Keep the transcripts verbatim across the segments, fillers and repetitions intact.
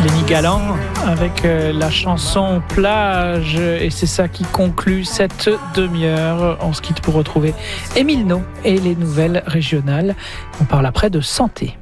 Lenny Galland avec la chanson Plage, et c'est ça qui conclut cette demi-heure. On se quitte pour retrouver Émile No et les nouvelles régionales. On parle après de santé.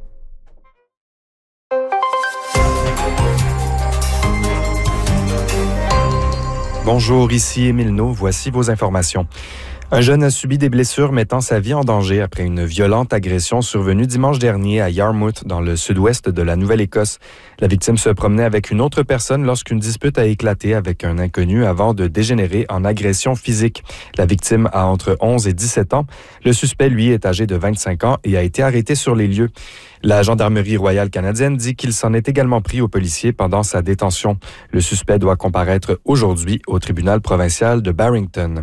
Bonjour, ici Émile No, voici vos informations. Un jeune a subi des blessures mettant sa vie en danger après une violente agression survenue dimanche dernier à Yarmouth, dans le sud-ouest de la Nouvelle-Écosse. La victime se promenait avec une autre personne lorsqu'une dispute a éclaté avec un inconnu avant de dégénérer en agression physique. La victime a entre onze et dix-sept ans. Le suspect, lui, est âgé de vingt-cinq ans et a été arrêté sur les lieux. La Gendarmerie royale canadienne dit qu'il s'en est également pris aux policiers pendant sa détention. Le suspect doit comparaître aujourd'hui au tribunal provincial de Barrington.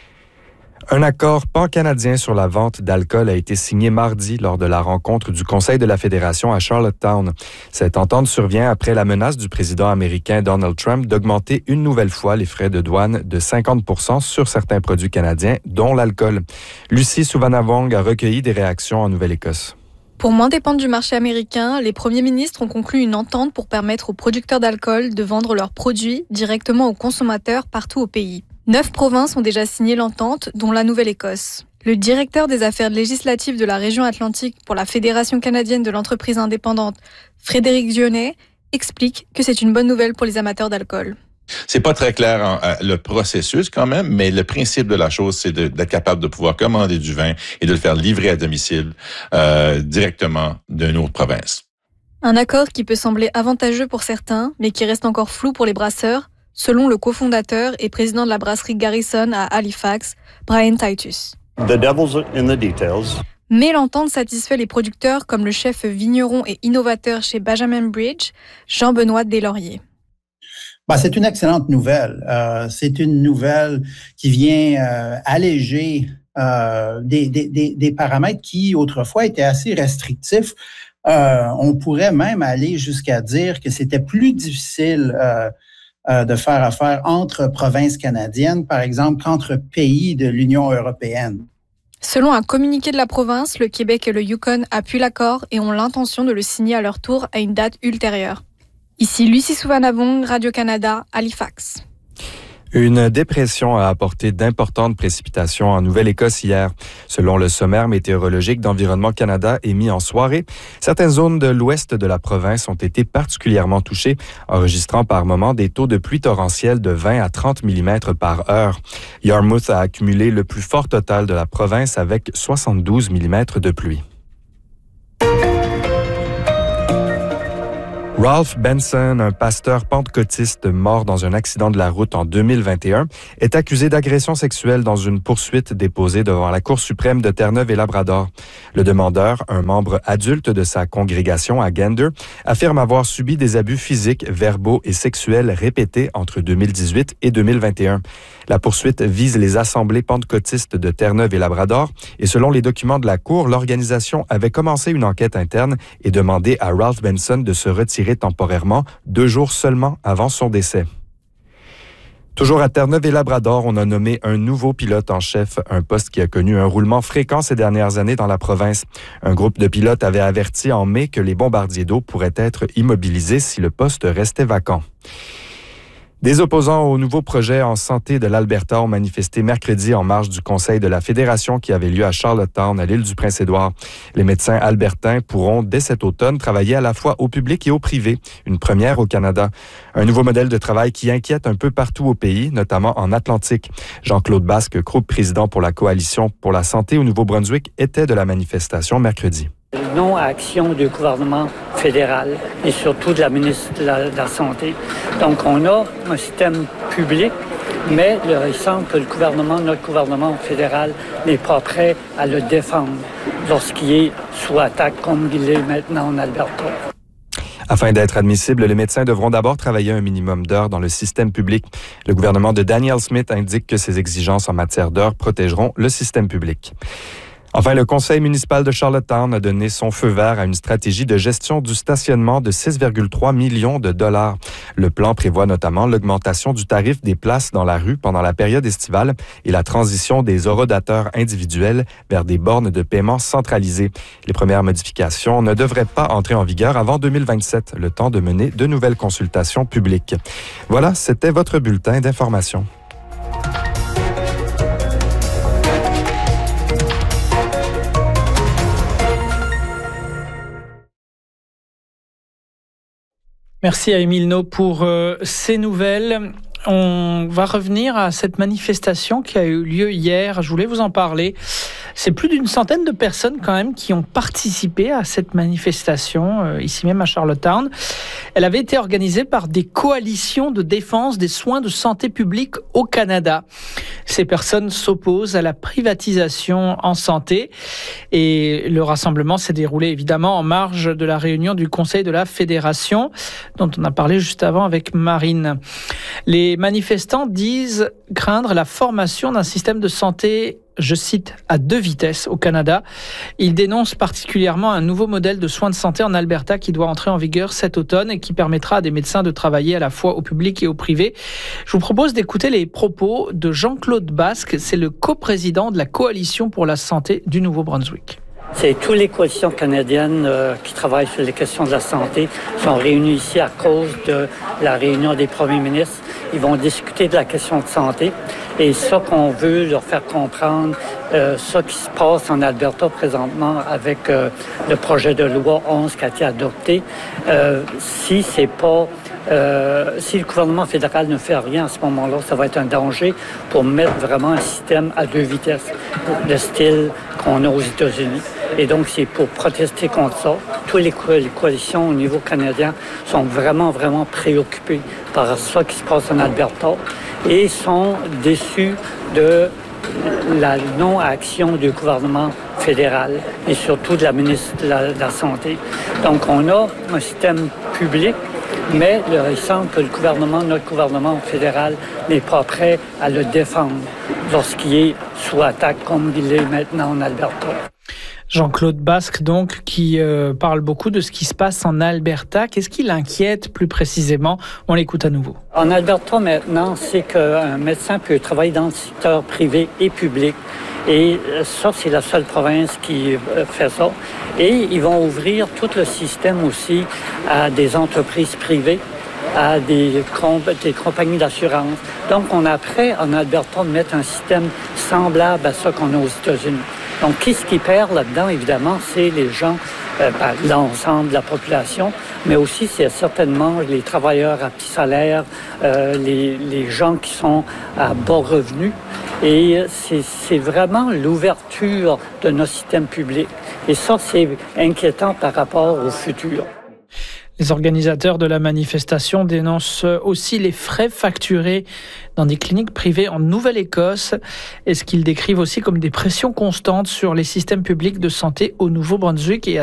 Un accord pan-canadien sur la vente d'alcool a été signé mardi lors de la rencontre du Conseil de la Fédération à Charlottetown. Cette entente survient après la menace du président américain Donald Trump d'augmenter une nouvelle fois les frais de douane de cinquante pour cent sur certains produits canadiens, dont l'alcool. Lucie Souvanavong a recueilli des réactions en Nouvelle-Écosse. Pour moins dépendre du marché américain, les premiers ministres ont conclu une entente pour permettre aux producteurs d'alcool de vendre leurs produits directement aux consommateurs partout au pays. Neuf provinces ont déjà signé l'entente, dont la Nouvelle-Écosse. Le directeur des affaires législatives de la région Atlantique pour la Fédération canadienne de l'entreprise indépendante, Frédéric Dionnet, explique que c'est une bonne nouvelle pour les amateurs d'alcool. C'est pas très clair en, euh, le processus quand même, mais le principe de la chose, c'est de, d'être capable de pouvoir commander du vin et de le faire livrer à domicile euh, directement d'une autre province. Un accord qui peut sembler avantageux pour certains, mais qui reste encore flou pour les brasseurs, selon le cofondateur et président de la brasserie Garrison à Halifax, Brian Titus. The devil's in the details. Mais l'entente satisfait les producteurs comme le chef vigneron et innovateur chez Benjamin Bridge, Jean-Benoît Deslauriers. Ben, c'est une excellente nouvelle. Euh, c'est une nouvelle qui vient euh, alléger euh, des, des, des, des paramètres qui, autrefois, étaient assez restrictifs. Euh, on pourrait même aller jusqu'à dire que c'était plus difficile euh, euh, de faire affaire entre provinces canadiennes, par exemple, qu'entre pays de l'Union européenne. Selon un communiqué de la province, le Québec et le Yukon appuient l'accord et ont l'intention de le signer à leur tour à une date ultérieure. Ici Lucie Souvanavong, Radio-Canada, Halifax. Une dépression a apporté d'importantes précipitations en Nouvelle-Écosse hier. Selon le sommaire météorologique d'Environnement Canada émis en soirée, certaines zones de l'ouest de la province ont été particulièrement touchées, enregistrant par moments des taux de pluie torrentielle de vingt à trente millimètres par heure. Yarmouth a accumulé le plus fort total de la province avec soixante-douze millimètres de pluie. Ralph Benson, un pasteur pentecôtiste mort dans un accident de la route en deux mille vingt et un, est accusé d'agression sexuelle dans une poursuite déposée devant la Cour suprême de Terre-Neuve-et-Labrador. Le demandeur, un membre adulte de sa congrégation à Gander, affirme avoir subi des abus physiques, verbaux et sexuels répétés entre deux mille dix-huit et deux mille vingt et un. La poursuite vise les assemblées pentecôtistes de Terre-Neuve-et-Labrador et selon les documents de la Cour, l'organisation avait commencé une enquête interne et demandé à Ralph Benson de se retirer temporairement, deux jours seulement avant son décès. Toujours à Terre-Neuve-et-Labrador, on a nommé un nouveau pilote en chef, un poste qui a connu un roulement fréquent ces dernières années dans la province. Un groupe de pilotes avait averti en mai que les bombardiers d'eau pourraient être immobilisés si le poste restait vacant. Des opposants au nouveau projet en santé de l'Alberta ont manifesté mercredi en marge du Conseil de la Fédération qui avait lieu à Charlottetown, à l'île du Prince-Édouard. Les médecins albertains pourront, dès cet automne, travailler à la fois au public et au privé, une première au Canada. Un nouveau modèle de travail qui inquiète un peu partout au pays, notamment en Atlantique. Jean-Claude Basque, groupe président pour la Coalition pour la santé au Nouveau-Brunswick, était de la manifestation mercredi. Non-action du gouvernement fédéral et surtout de la ministre de la, de la Santé. Donc, on a un système public, mais il semble que le gouvernement, notre gouvernement fédéral n'est pas prêt à le défendre lorsqu'il est sous attaque comme il est maintenant en Alberta. Afin d'être admissibles, les médecins devront d'abord travailler un minimum d'heures dans le système public. Le gouvernement de Danielle Smith indique que ces exigences en matière d'heures protégeront le système public. Enfin, le conseil municipal de Charlottetown a donné son feu vert à une stratégie de gestion du stationnement de six virgule trois millions de dollars. Le plan prévoit notamment l'augmentation du tarif des places dans la rue pendant la période estivale et la transition des horodateurs individuels vers des bornes de paiement centralisées. Les premières modifications ne devraient pas entrer en vigueur avant deux mille vingt-sept, le temps de mener de nouvelles consultations publiques. Voilà, c'était votre bulletin d'information. Merci à Émile No pour euh, ces nouvelles. On va revenir à cette manifestation qui a eu lieu hier. Je voulais vous en parler. C'est plus d'une centaine de personnes quand même qui ont participé à cette manifestation, euh, ici même à Charlottetown. Elle avait été organisée par des coalitions de défense des soins de santé publique au Canada. Ces personnes s'opposent à la privatisation en santé et le rassemblement s'est déroulé évidemment en marge de la réunion du Conseil de la Fédération dont on a parlé juste avant avec Marine. Les manifestants disent craindre la formation d'un système de santé, je cite, à deux vitesses au Canada. Ils dénoncent particulièrement un nouveau modèle de soins de santé en Alberta qui doit entrer en vigueur cet automne et qui permettra à des médecins de travailler à la fois au public et au privé. Je vous propose d'écouter les propos de Jean-Claude Basque, c'est le coprésident de la Coalition pour la santé du Nouveau-Brunswick. C'est toutes les coalitions canadiennes euh, qui travaillent sur les questions de la santé sont réunies ici à cause de la réunion des premiers ministres. Ils vont discuter de la question de santé et ça qu'on veut leur faire comprendre, euh, ça qui se passe en Alberta présentement avec euh, le projet de loi onze qui a été adopté, euh, si c'est pas Euh, si le gouvernement fédéral ne fait rien à ce moment-là, ça va être un danger pour mettre vraiment un système à deux vitesses, le style qu'on a aux États-Unis. Et donc, c'est pour protester contre ça. Toutes les, co- les coalitions au niveau canadien sont vraiment, vraiment préoccupées par ça qui se passe en Alberta et sont déçus de la non-action du gouvernement fédéral et surtout de la ministre de la, de la Santé. Donc, on a un système public, mais il semble que le gouvernement, notre gouvernement fédéral, n'est pas prêt à le défendre lorsqu'il est sous attaque comme il est maintenant en Alberta. Jean-Claude Basque, donc, qui euh, parle beaucoup de ce qui se passe en Alberta. Qu'est-ce qui l'inquiète plus précisément? On l'écoute à nouveau. En Alberta, maintenant, c'est qu'un médecin peut travailler dans le secteur privé et public. Et ça, c'est la seule province qui fait ça. Et ils vont ouvrir tout le système aussi à des entreprises privées, à des, comp- des compagnies d'assurance. Donc, on a prêt en Alberta de mettre un système semblable à ça qu'on a aux États-Unis. Donc, qui ce qui perd là-dedans, évidemment, c'est les gens, euh, ben, l'ensemble de la population, mais aussi c'est certainement les travailleurs à petit salaire, euh, les, les gens qui sont à bas revenus. Et c'est, c'est vraiment l'ouverture de nos systèmes publics. Et ça, c'est inquiétant par rapport au futur. Les organisateurs de la manifestation dénoncent aussi les frais facturés dans des cliniques privées en Nouvelle-Écosse et ce qu'ils décrivent aussi comme des pressions constantes sur les systèmes publics de santé au Nouveau-Brunswick et à